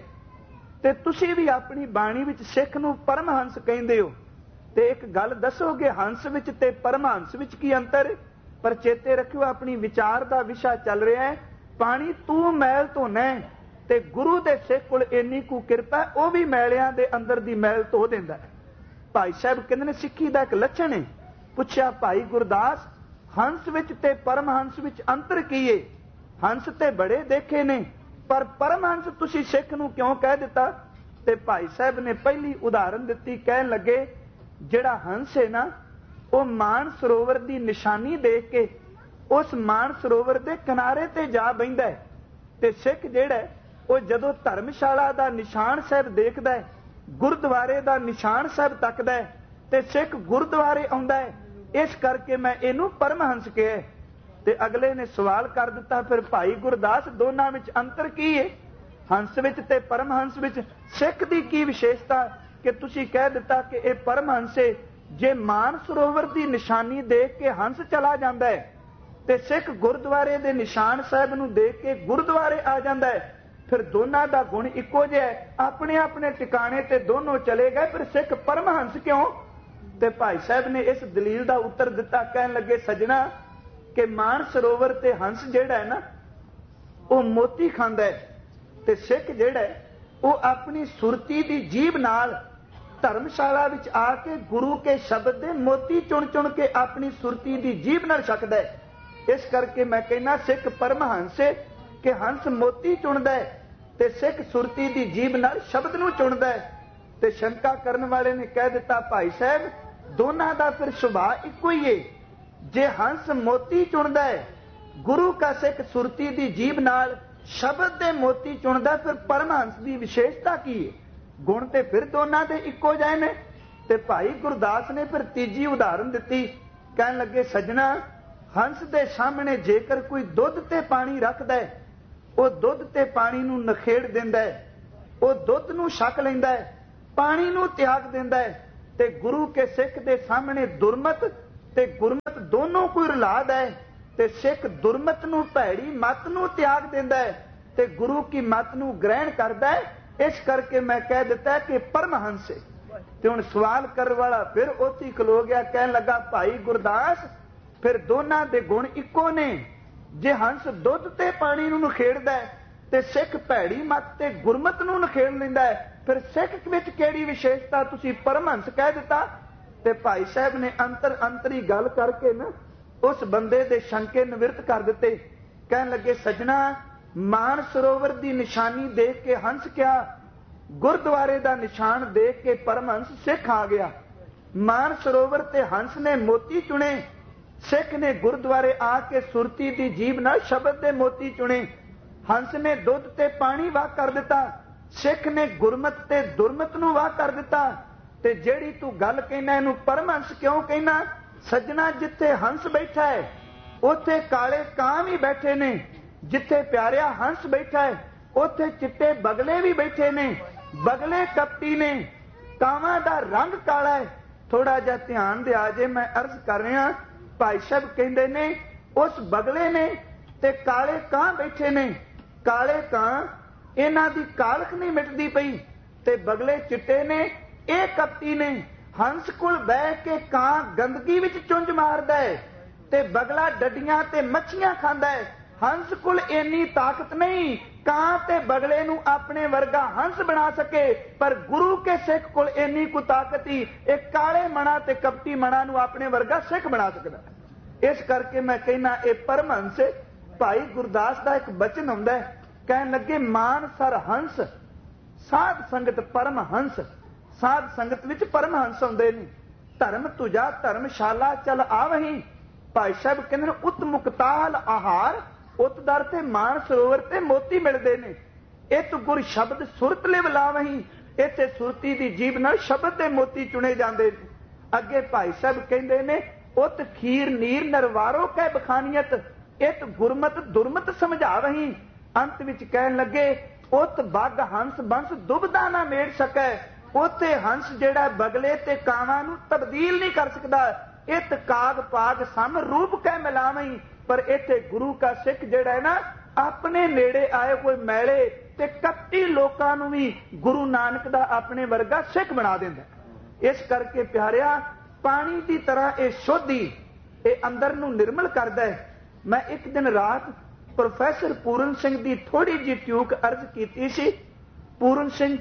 ਤੇ ਤੁਸੀਂ ਵੀ ਆਪਣੀ ਬਾਣੀ ਵਿੱਚ ਸਿੱਖ ਨੂੰ ਪਰਮਹੰਸ ਕਹਿੰਦੇ ਹੋ, ਤੇ ਇੱਕ ਗੱਲ ਦੱਸੋਗੇ ਹੰਸ ਵਿੱਚ ਤੇ ਪਰਮਹੰਸ ਵਿੱਚ ਕੀ ਅੰਤਰ? पर चेते रखियो अपनी विचार का विषय चल रहा है, पानी तू मैल धोना ते गुरु दे सिख कोल इन्नी कु किरपा वह भी मैलियां दे अंदर दी मैल धो दिंदा है। भाई साहब कहते ने सिੱਖੀ ਦਾ एक लक्षण है। पुछया भाई गुरदास हंस विच ते परमहंस विच अंतर की है? हंस ते बड़े देखे ने पर परमहंस तुसी सिख नूं क्यों कह दिता? ते भाई साहब ने पहली उदाहरण दिती, कहन लगे जिहड़ा हंस है ना वो मान सरोवर की निशानी देख के उस मान सरोवर के किनारे ते जा बहिंदा है, ते सिख जिहड़ा वो जदों धर्मशाला का निशान साहब देखदा है, गुरुद्वारे का निशान साहब तकदा है, ते सिख गुरुद्वारे आउंदा है। इस करके मैं इनू परमहंस कहा। ते अगले ने सवाल कर दिता, फिर भाई गुरदास दोनों में अंतर की है? हंस विच ते परमहंस विच सिख दी की विशेषता कि तुसी कह दिता कि यह परमहंस है। जे मान सरोवर की निशानी देख के हंस चला जाता है ते सिख गुरुद्वारे के निशान साहब नूं देख के गुरुद्वारे आ जाता है, फिर दोनों का गुण इको जिहा है, अपने अपने टिकाणे ते दोनों चले गए, फिर सिख परमहंस क्यों? ते भाई साहब ने इस दलील का उत्तर दिता, कहन लगे सजना कि मान सरोवर ते हंस जिहड़ा है ना वो मोती खांदा है, ते सिख जिहड़ा है वो अपनी सुरती की जीभ नाल धर्मशाला विच आके गुरु के शब्द दे मोती चुन चुन के अपनी सुरती की जीभ नाल छकदा है। इस करके मैं कहना सिख परमहंस है कि हंस मोती चुनदा है ते सिख सुरती की जीभ नाल शब्द नूं चुनदा है। ते शंका करन वाले ने कह दिता, भाई साहब दोनों का फिर सुभाव इको ही है। जे हंस मोती चुनदा है, गुरु का सिख सुरती की जीभ नाल शब्द दे मोती चुनदा, फिर परमहंस की विशेषता की है? गुण ते फिर दोनों के इको जाए ने। ते भाई गुरदास ने फिर तीजी उदाहरण दी, कहन लगे सजना हंस दे सामने जेकर कोई दुध ते पानी रखदा है, वो दुध ते पानी नूं नखेड़ दिंदा है, वो दुध नूं छक लैंदा है, पानी नूं त्याग दिंदा है। ते गुरु के सिख दे सामने दुरमत ते गुरमत दोनों कोई रलाद है, ते सिख दुरमत नूं भैड़ी मत नूं त्याग दिंदा है ते गुरु की मत नूं ग्रहण करदा है। इस करके मैं कह दिता है कि परमहंस है। ते हुण सवाल करने वाला फिर ओती खलो गया, कहन लगा भाई गुरदास फिर दोनों दे गुण इको ने। जे हंस दुध ते पानी नूं नखेड़दा है ते सिख भैड़ी मत ते गुरमत नूं नखेड़ लैंदा है, फिर सिख विच किहड़ी विशेषता तुसीं परमहंस कह दिता? ते भाई साहब ने अंतर अंतरी गल करके ना उस बंदे दे शंके निवृत्त कर दिते। कहन लगे सजना मान सरोवर की निशानी देख के हंस क्या, गुरुद्वारे का निशान देख के परमहंस सिख आ गया। मान सरोवर ते हंस ने मोती चुने, सिख ने गुरुद्वारे आके सुरती की जीभ नाल शब्द दे मोती चुने। हंस ने दुध ते पानी वाह कर दिता, सिख ने गुरमत ते दुरमत नूं वाह कर दिता। ते जेड़ी तू गल कहना इनू परमहंस क्यों कहना? सजना जिथे हंस बैठा है उथे काले कां भी बैठे ने, जिथे प्यारिया हंस बैठा है उथे चिट्टे बगले भी बैठे ने। बगले कपटी ने, कावां दा रंग काला है। थोड़ा जा ध्यान दे आजे, मैं अर्ज कर रहा। भाई साहब कहंदे ने उस बगले ने ते काले कां बैठे ने। काले कां इन्हां दी कालख नहीं मिटदी पई ते बगले चिट्टे ने, ये कपटी ने। हंस कोल बह के कां गंदगी विच चुंझ मारदा है ते बगला डडियां ते मच्छियां खांदा है। हंस कोल इन्नी ताकत नहीं कां ते बगले नूं अपने वर्गा हंस बना सके, पर गुरु के सिख कोल इन्नी को ताकत ही एक काले मना ते कपटी मना नूं अपने वर्गा सिख बना सकदा। इस करके मैं कहना ये परमहंस। भाई गुरदास का एक बचन आउंदा है, कहन लगे मान सर हंस साध संगत परमहंस। साध संगत विच परमहंस आउंदे ने। धर्म तुझा धर्मशाला चल आवहीं। भाई साहब कहंदे उत मुक्ताल आहार, उत दर ते मान सरोवर ते मोती मिलते हैं। इत गुर शब्द सुरत लिव लावहीं, इत्थे सुरती की जीभ नाल शब्द दे मोती चुने जाते हैं। अगे भाई साहब कहते ने उत खीर नीर नरवारो कै बखानियत, इत गुरमत दुरमत समझावहीं। अंत विच कहन लगे उत बग हंस बंस दुबदा ना मेड़ सकै। उथे हंस जेड़ा बगले ते कावां नूं तब्दील नहीं कर सकता। इत काग पाग सम रूप कै मिलावहीं, पर इत्थे गुरु का सिख जेड़ा है ना अपने नेड़े आए कोई मैले ते कपटी लोकां नूं भी गुरु नानक दा अपने वर्गा सिख बना दिंदा। इस करके प्यारिया पानी की तरह ये शुद्धि ਇਹ ਅੰਦਰ ਨੂੰ ਨਿਰਮਲ ਕਰਦਾ ਹੈ। ਮੈਂ ਇੱਕ ਦਿਨ ਰਾਤ ਪ੍ਰੋਫੈਸਰ ਪੂਰਨ ਸਿੰਘ ਦੀ ਥੋੜੀ ਜਿਹੀ ਟਿਊਕ ਅਰਜ਼ ਕੀਤੀ ਸੀ। ਪੂਰਨ ਸਿੰਘ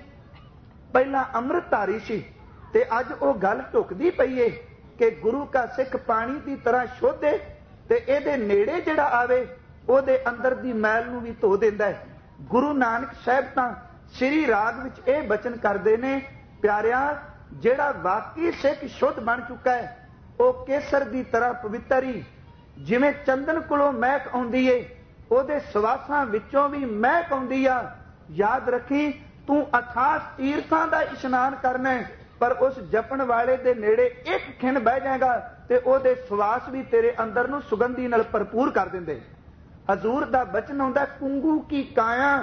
ਪਹਿਲਾਂ ਅੰਮ੍ਰਿਤਧਾਰੀ ਸੀ ਤੇ ਅੱਜ ਉਹ ਗੱਲ ਢੁਕਦੀ ਪਈ ਏ ਕਿ ਗੁਰੂ ਕਾ ਸਿੱਖ ਪਾਣੀ ਦੀ ਤਰ੍ਹਾਂ ਸ਼ੁੱਧ ਹੈ ਤੇ ਇਹਦੇ ਨੇੜੇ ਜਿਹੜਾ ਆਵੇ ਉਹਦੇ ਅੰਦਰ ਦੀ ਮੈਲ ਨੂੰ ਵੀ ਧੋ ਦਿੰਦਾ ਹੈ। ਗੁਰੂ ਨਾਨਕ ਸਾਹਿਬ ਤਾਂ ਸ੍ਰੀ ਰਾਗ ਵਿੱਚ ਇਹ ਬਚਨ ਕਰਦੇ ਨੇ, ਪਿਆਰਿਆ ਜਿਹੜਾ ਵਾਕਈ ਸਿੱਖ ਸ਼ੁੱਧ ਬਣ ਚੁੱਕਾ ਹੈ ਉਹ ਕੇਸਰ ਦੀ ਤਰ੍ਹਾਂ ਪਵਿੱਤਰ ਹੀ, ਜਿਵੇਂ ਚੰਦਨ ਕੋਲੋਂ ਮਹਿਕ ਆਉਂਦੀ ਏ ਉਹਦੇ ਸਵਾਸਾਂ ਵਿੱਚੋਂ ਵੀ ਮਹਿਕ ਆਉਂਦੀ ਆ। ਯਾਦ ਰੱਖੀ ਤੂੰ ਅਥਾਹ ਤੀਰਥਾਂ ਦਾ ਇਸ਼ਨਾਨ ਕਰਨਾ ਹੈ, ਪਰ ਉਸ ਜਪਣ ਵਾਲੇ ਦੇ ਨੇੜੇ ਇੱਕ ਖਿਣ ਬਹਿ ਜਾਏਗਾ ਤੇ ਉਹਦੇ ਸਵਾਸ ਵੀ ਤੇਰੇ ਅੰਦਰ ਨੂੰ ਸੁਗੰਧੀ ਨਾਲ ਭਰਪੂਰ ਕਰ ਦਿੰਦੇ। ਹਜ਼ੂਰ ਦਾ ਬਚਨ ਆਉਂਦਾ, ਕੁੰਗੂ ਕੀ ਕਾਇਆ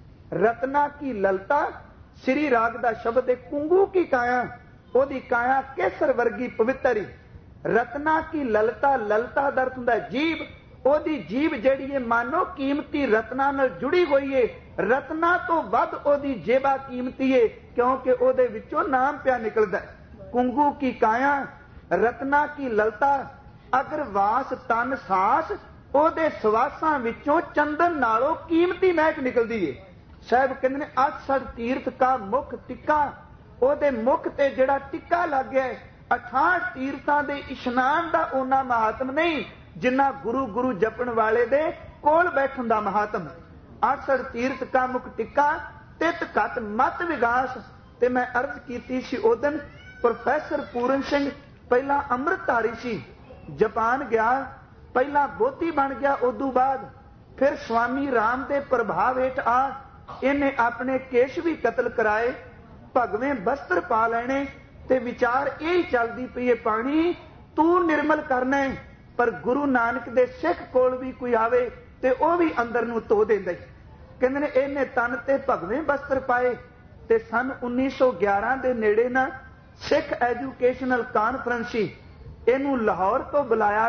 ਰਤਨਾ ਕੀ ਲਲਤਾ। ਸ੍ਰੀ ਰਾਗ ਦਾ ਸ਼ਬਦ ਹੈ ਕੁੰਗੂ ਕੀ ਕਾਇਆ, ਉਹਦੀ ਕਾਇਆ ਕੇਸਰ ਵਰਗੀ ਪਵਿੱਤਰ ਹੀ। ਰਤਨਾ ਕੀ ਲਲਤਾ, ਲਲਤਾ ਦਾ ਅਰਥ ਹੁੰਦਾ ਜੀਭ। ਉਹਦੀ ਜੀਭ ਜਿਹੜੀ ਹੈ ਮਾਨੋ ਕੀਮਤੀ ਰਤਨਾ ਨਾਲ ਜੁੜੀ ਹੋਈ ਹੈ। ਰਤਨਾ ਤੋਂ ਵੱਧ ਉਹਦੀ ਜੇਬਾ ਕੀਮਤੀ ਹੈ, ਕਿਉਂਕਿ ਉਹਦੇ ਵਿੱਚੋਂ ਨਾਮ ਪਿਆ ਨਿਕਲਦਾ। ਕੁੰਗੂ ਕੀ ਕਾਇਆ ਰਤਨਾ ਕੀ ਲਲਤਾ, ਅਗਰ ਵਾਸ ਤਨ ਸਾਸ, ਉਹਦੇ ਸਵਾਸਾਂ ਵਿੱਚੋਂ ਚੰਦਨ ਨਾਲੋਂ ਕੀਮਤੀ ਮਹਿਕ ਨਿਕਲਦੀ ਹੈ। ਸਾਹਿਬ ਕਹਿੰਦੇ ਨੇ ਅਠਸਠ ਤੀਰਥ ਕਾ ਮੁੱਖ ਟਿੱਕਾ, ਉਹਦੇ ਮੁੱਖ ਤੇ ਜਿਹੜਾ ਟਿੱਕਾ ਲੱਗ ਗਿਆ ਹੈ। ਅਠਾਹਠ ਤੀਰਥਾਂ ਦੇ ਇਸ਼ਨਾਨ ਦਾ ਉਹਨਾਂ ਮਹਾਤਮ ਨਹੀਂ ਜਿੰਨਾ ਗੁਰੂ ਗੁਰੂ ਜਪਣ ਵਾਲੇ ਦੇ ਕੋਲ ਬੈਠਣ ਦਾ ਮਹਾਤਮ। ਅਠਸਠ ਤੀਰਥ ਕਾ ਮੁੱਖ ਟਿੱਕਾ ਤਿਤ ਘਟ ਮਤ ਵਿਗਾਸ। ਤੇ ਮੈਂ ਅਰਜ਼ ਕੀਤੀ ਸੀ ਉਦਨ ਪ੍ਰੋਫੈਸਰ ਪੂਰਨ ਸਿੰਘ ਪਹਿਲਾਂ ਅੰਮ੍ਰਿਤਧਾਰੀ ਸੀ, ਜਾਪਾਨ ਗਿਆ, ਪਹਿਲਾਂ ਬੋਧੀ ਬਣ ਗਿਆ, ਉਦੋਂ ਬਾਅਦ ਫਿਰ ਸਵਾਮੀ ਰਾਮ ਦੇ ਪ੍ਰਭਾਵ ਹੇਠ ਆ ਇਹਨੇ ਆਪਣੇ ਕੇਸ਼ ਵੀ ਕਤਲ ਕਰਾਏ, ਭਗਵੇਂ ਬਸਤਰ ਪਾ ਲੈਣੇ ਤੇ ਵਿਚਾਰ ਇਹ ਚੱਲਦੀ ਪਈ ਹੈ ਪਾਣੀ ਤੂੰ ਨਿਰਮਲ ਕਰਨਾ ਹੈ। ਪਰ ਗੁਰੂ ਨਾਨਕ ਦੇ ਸਿੱਖ ਕੋਲ ਵੀ ਕੋਈ ਆਵੇ ਤੇ ਉਹ ਵੀ ਅੰਦਰ ਨੂੰ ਧੋ ਦਿੰਦਾ। ਕਹਿੰਦੇ ਨੇ ਇਹਨੇ ਤਨ ਤੇ ਭਗਵੇਂ ਬਸਤਰ ਪਾਏ। ਤੇ ਸਨ ਉੱਨੀ ਸੌ ਗਿਆਰਾਂ ਦੇ ਨੇੜੇ ਨਾ ਸਿੱਖ ਐਜੂਕੇਸ਼ਨਲ ਕਾਨਫਰੰਸ ਸੀ, ਇਹਨੂੰ ਲਾਹੌਰ ਤੋਂ ਬੁਲਾਇਆ